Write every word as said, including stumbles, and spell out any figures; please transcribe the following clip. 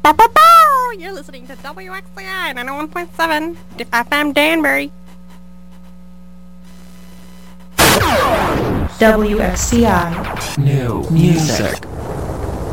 You're listening to W X C I ninety-one point seven F M Danbury. W X C I. New music.